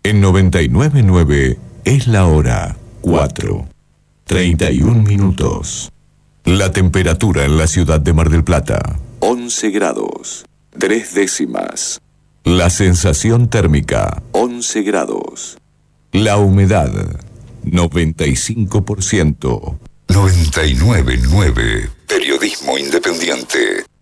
En 99.9 es la hora 4:31 minutos. La temperatura en la ciudad de Mar del Plata, 11 grados, 3 décimas. La sensación térmica, 11 grados. La humedad, 95%. 99.9, periodismo independiente.